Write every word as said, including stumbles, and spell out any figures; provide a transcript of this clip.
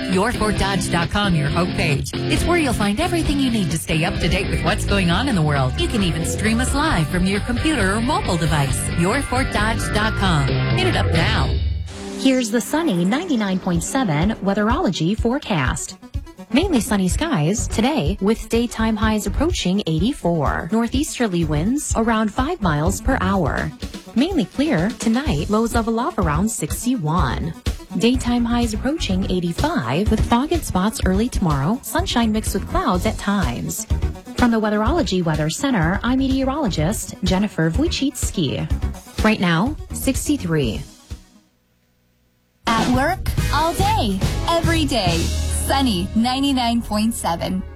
your fort dodge dot com, your homepage. It's where you'll find everything you need to stay up to date with what's going on in the world. You can even stream us live from your computer or mobile device. your fort dodge dot com. Hit it up now. Here's the sunny ninety-nine point seven Weatherology forecast. Mainly sunny skies today with daytime highs approaching eighty-four. Northeasterly winds around five miles per hour. Mainly clear tonight, lows level off around sixty-one. Daytime highs approaching eighty-five with fog in spots early tomorrow, sunshine mixed with clouds at times. From the Weatherology Weather Center, I'm meteorologist Jennifer Wojcicki. Right now, sixty-three. At work, all day, every day. Sunny ninety-nine point seven.